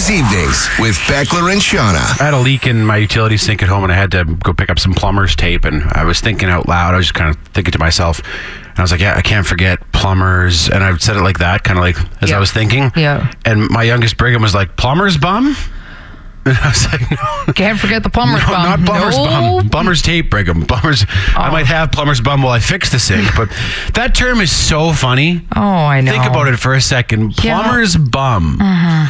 Cruise Evenings with Beckler and Shauna. I had a leak in my utility sink at home, and I had to go pick up some plumber's tape, and I was thinking out loud. I was just kind of thinking to myself, and I was like, yeah, I can't forget plumbers. And I said it like that, kind of like as I was thinking. Yeah. And my youngest Brigham was like, plumber's bum? And I was like, no. Can't forget the plumber's bum. Not plumber's bum. Plumber's tape, Brigham. I might have plumber's bum while I fix the sink, but that term is so funny. Oh, I know. Think about it for a second. Plumber's bum.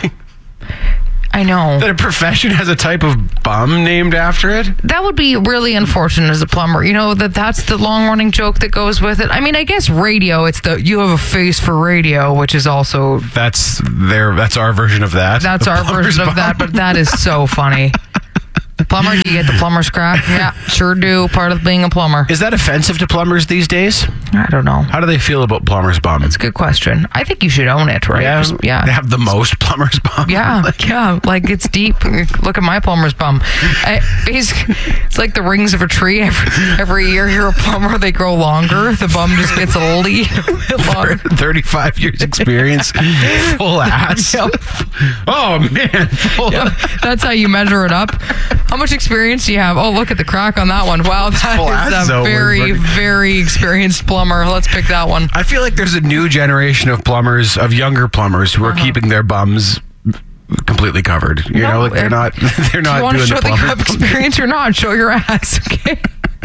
I know. That a profession has a type of bum named after it? That would be really unfortunate as a plumber. You know, that's the long-running joke that goes with it. I mean, I guess radio, it's you have a face for radio, which is also... That's our version of that. That's our version of that, but that is so funny. Plumber, do you get the plumber's crack? Yeah, sure do. Part of being a plumber. Is that offensive to plumbers these days? I don't know. How do they feel about plumber's bum? That's a good question. I think you should own it, right? Yeah. They have the most plumber's bum. Yeah, like it's deep. Look at my plumber's bum. Basically, it's like the rings of a tree. Every year you're a plumber, they grow longer. The bum just gets a little longer. 35 years experience, full ass. Yep. Oh, man. That's how you measure it up. How much experience do you have? Oh, look at the crack on that one. Wow, that is a very, very experienced plumber. Let's pick that one. I feel like there's a new generation of plumbers, of younger plumbers, who are keeping their bums completely covered. You know, like they're not do you want doing to show the that you plumber. have experience or not? Show your ass, okay?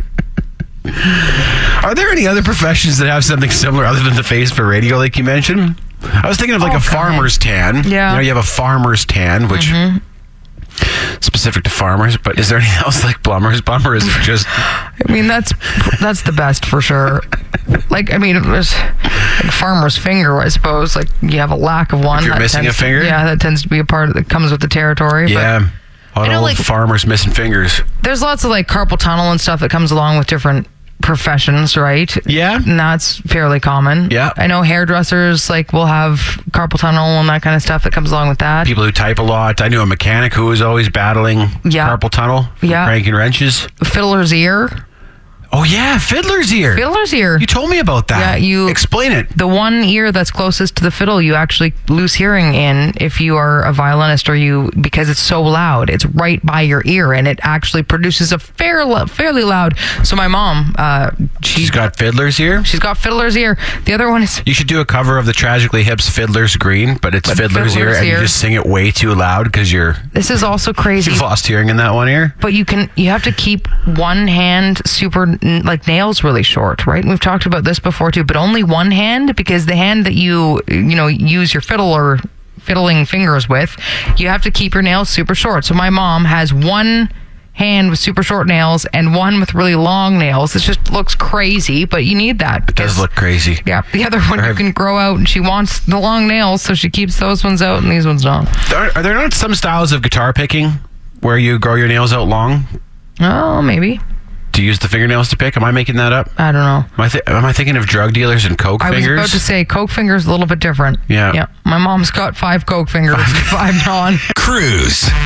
Are there any other professions that have something similar other than the face for radio, like you mentioned? I was thinking of like a farmer's tan. Yeah. You know, you have a farmer's tan, which... specific to farmers, but is there anything else like plumber's bum, or is it just... I mean, that's the best for sure. Like, I mean, it was like farmer's finger, I suppose. Like, you have a lack of one. If you're missing a finger? Yeah, that tends to be a part that comes with the territory. Yeah. But, Old farmers missing fingers. There's lots of like carpal tunnel and stuff that comes along with different professions, right? Yeah. And that's fairly common. Yeah. I know hairdressers will have carpal tunnel and that kind of stuff that comes along with that. People who type a lot. I knew a mechanic who was always battling carpal tunnel. Yeah. Cranking wrenches. Fiddler's ear. Oh, yeah. Fiddler's ear. Fiddler's ear. You told me about that. Yeah, explain it. The one ear that's closest to the fiddle, you actually lose hearing in if you are a violinist because it's so loud. It's right by your ear, and it actually produces a fairly loud. So my mom, she's got fiddler's ear? She's got fiddler's ear. The other one is... You should do a cover of the Tragically Hip's Fiddler's Green, but it's Fiddler's Ear, and you just sing it way too loud because This is also crazy. You've lost hearing in that one ear. But you have to keep one hand super... like nails really short, right? And we've talked about this before too, but only one hand, because the hand that you use your fiddling fingers with, you have to keep your nails super short. So my mom has one hand with super short nails and one with really long nails. It just looks crazy, but you need that. It does look crazy. Yeah. The other one you can grow out, and she wants the long nails, so she keeps those ones out and these ones don't. Are there not some styles of guitar picking where you grow your nails out long? Oh, maybe. To use the fingernails to pick? Am I making that up? I don't know. Am I thinking of drug dealers and coke fingers? I was about to say coke fingers a little bit different. Yeah. My mom's got 5 coke fingers, 5 non. Cruise.